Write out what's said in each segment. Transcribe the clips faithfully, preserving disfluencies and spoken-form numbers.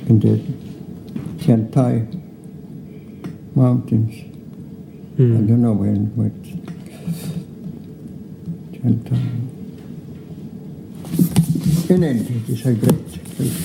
in the Tian Tai mountains. Mm. I don't know where, but Tian Tai. In India, it is a great place.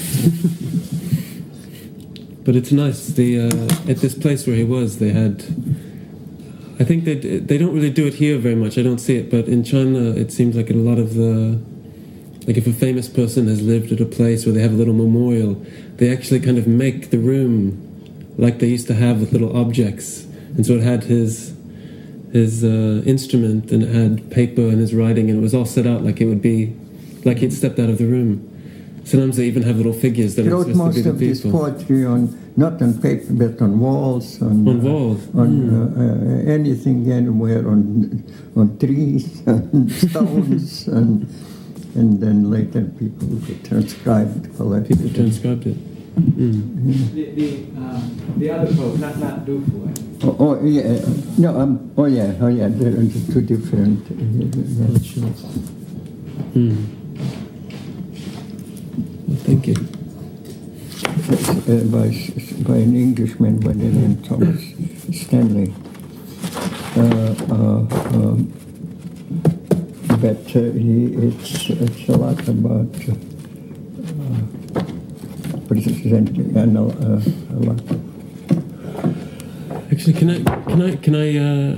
But it's nice. The uh, at this place where he was, they had. I think they they don't really do it here very much. I don't see it, but in China, it seems like a lot of the, like if a famous person has lived at a place where they have a little memorial, they actually kind of make the room like they used to have with little objects, and so it had his his uh, instrument and it had paper and his writing, and it was all set out like it would be like he'd stepped out of the room. Sometimes they even have little figures that He are wrote supposed to most be of the his people. poetry on, not on paper, but on walls, on, On walls. uh, on Mm. uh, uh, anything, anywhere, on on trees, and stones, and and then later people transcribed all that. People transcribed it. Mm. The, the, um, the other poet, not, not Du Fu, Oh, oh yeah, no, um, oh yeah, oh yeah, they're two different. Uh, yeah. Sure. Mm. Well, thank you. Uh, by, by an Englishman by the name Thomas Stanley. Uh, uh, um, but uh, he, it's, it's a lot about uh, presenting and uh, a lot of. Actually, can I can I can I? Uh,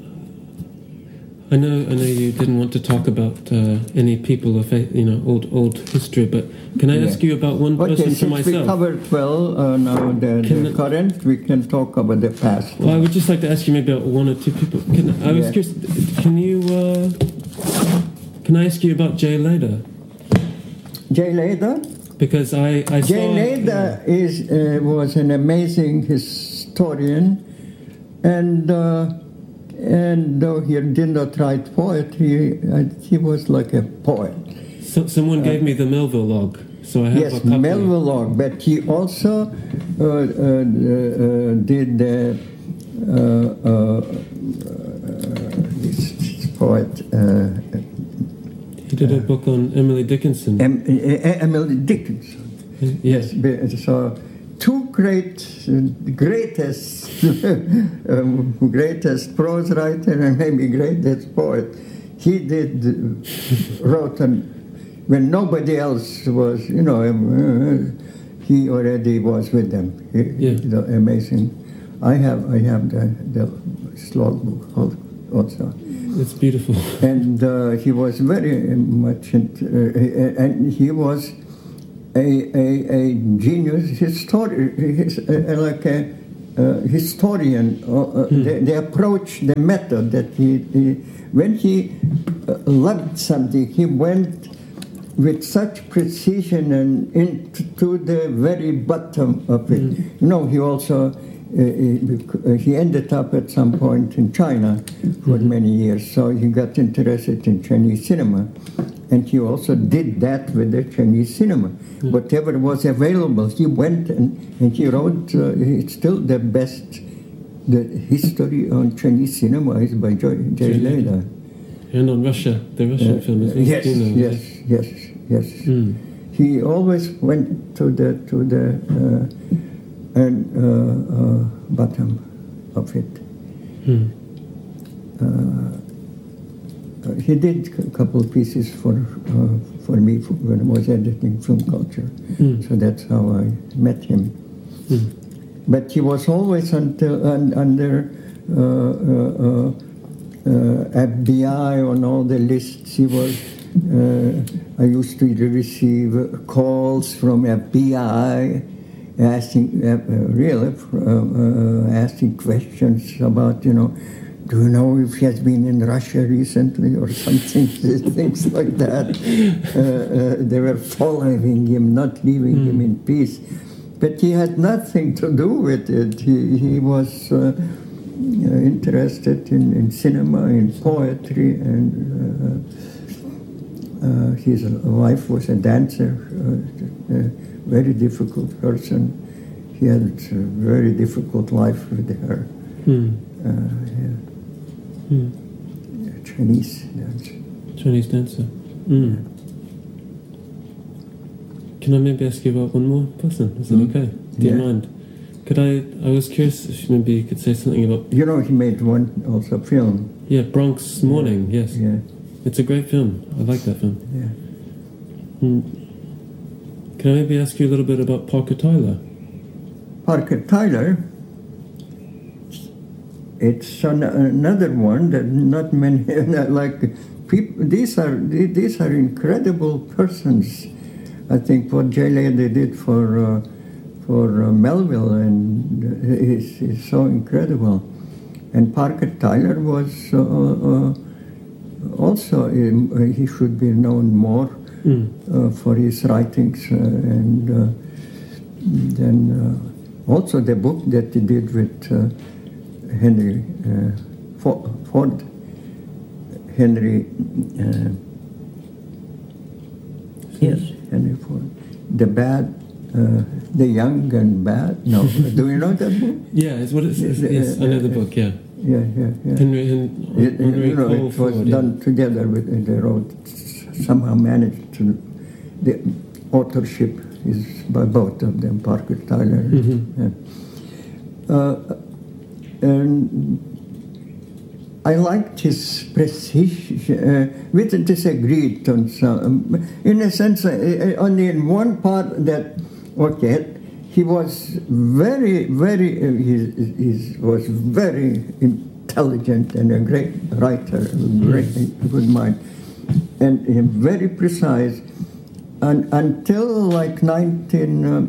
I know I know you didn't want to talk about uh, any people of you know old old history, but can I Yeah. ask you about one Okay, person for since we myself? covered well uh, now the, Can the I- current, we can talk about the past. Well, I would just like to ask you maybe about one or two people. Can, I was Yeah. curious. Can you? Uh, can I ask you about Jay Leder? Jay Leder? Because I I Jay saw. Leder is uh, was an amazing historian, and uh, and though he did not write poetry, uh, he was like a poet. So, someone gave me the Melville log, so I have Yes, a copy. Melville Log, but he also uh, uh, uh, did the uh, uh, this, this poet. Uh, He did a book on Emily Dickinson. Em, uh, Emily Dickinson. Yes. Be- So, two great, uh, greatest, um, greatest prose writer and maybe greatest poet. He did uh, wrote an, when nobody else was, you know, um, uh, he already was with them. He, Yeah. the amazing. I have, I have the the slog book al- also. It's beautiful. And uh, he was very much, into, uh, and he was a, a, a genius historian, his, uh, like a uh, historian. Uh, uh, Hmm. the, the approach, the method that he, he when he uh, loved something, he went with such precision and into the very bottom of it. Hmm. You know, he also. Uh, he, he ended up at some point in China for Mm-hmm. many years, so he got interested in Chinese cinema, and he also did that with the Chinese cinema. Mm-hmm. Whatever was available, he went and, and he wrote. Uh, it's still the best. The history on Chinese cinema is by Jay, Jay Jay Leder. And on Russia, the Russian Uh, film is yes, you know, yes, yes, yes. Mm. He always went to the to the uh, and uh, uh, bottom of it. Mm. Uh, he did a couple of pieces for uh, for me for when I was editing Film Culture, Mm. so that's how I met him. Mm. But he was always until, un, under uh, uh, uh, F B I on all the lists. He was. Uh, I used to receive calls from F B I asking, uh, uh, really, uh, uh, asking questions about, you know, do you know if he has been in Russia recently or something, things like that. Uh, uh, they were following him, not leaving Mm. him in peace. But he had nothing to do with it. He, he was uh, interested in, in cinema, in poetry, and uh, uh, his wife was a dancer, uh, a very difficult person. He had a very difficult life with her. Mm. Uh, yeah. Mm. Chinese dancer. Chinese dancer. Mm. can I maybe ask you about one more person? Is it Mm. okay? Do you Yeah. mind? Could I? I was curious if maybe you could say something about. You know, he made one also film. Yeah, Bronx Morning. Yes, Yeah, it's a great film. I like that film. yeah. Mm. Can I maybe ask you a little bit about Parker Tyler? Parker Tyler, it's an, another one that not many like people. These are these are incredible persons. I think what Jay Lady did for uh, for uh, Melville and is is so incredible. And Parker Tyler was uh, uh, also uh, he should be known more Mm. uh, for his writings uh, and uh, then. Uh, Also, the book that he did with uh, Henry uh, Ford, Ford, Henry, uh, yes, Henry Ford, the bad, uh, the young and bad. No, do you know that book? Yeah, it's what it says. Yes, I know the book. Yeah, Yeah, yeah, yeah. Henry Hen- It, Henry you know, Cole it was Ford, done yeah. together with uh, they wrote somehow managed to the authorship is by both of them, Parker Tyler. Mhm. Yeah. Uh, and I liked his precision. Uh, we disagreed on some, in a sense, uh, only in one part that, okay, he was very, very, uh, he, he was very intelligent and a great writer, a great, good mind, and uh, very precise. And until like nineteen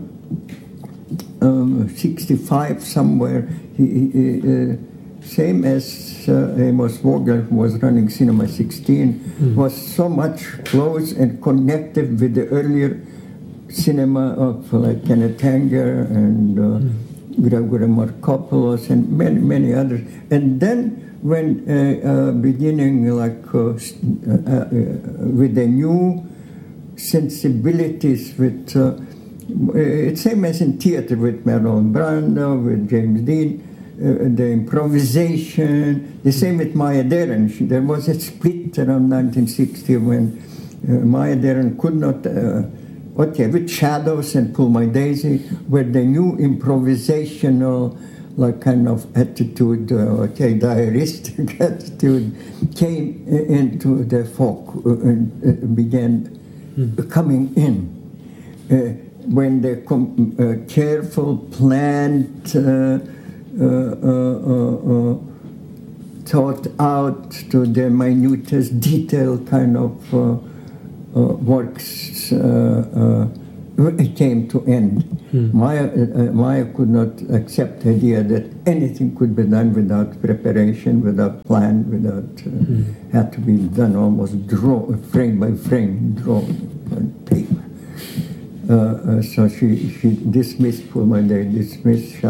sixty-five, somewhere, he, he, uh, same as uh, Amos Vogel, who was running Cinema sixteen, mm. was so much close and connected with the earlier cinema of like Kenneth Anger and uh, mm. Gregory Markopoulos and many, many others. And then when uh, uh, beginning like uh, uh, uh, with the new sensibilities with, uh, it's same as in theater with Marlon Brando, with James Dean, uh, the improvisation, the same with Maya Deren. There was a split around nineteen sixty when uh, Maya Deren could not, uh, okay, with Shadows and Pull My Daisy, where the new improvisational like kind of attitude, uh, okay, diaristic attitude came into the folk uh, and uh, began Mm. coming in. Uh, when the com- uh, careful, planned, uh, uh, uh, uh, thought out to the minutest detail kind of uh, uh, works uh, uh, it came to end. Hmm. Maya, uh, Maya could not accept the idea that anything could be done without preparation, without plan, without uh, hmm. had to be done almost draw frame by frame, drawn on paper. Uh, uh, so she she dismissed Pull My Day, dismissed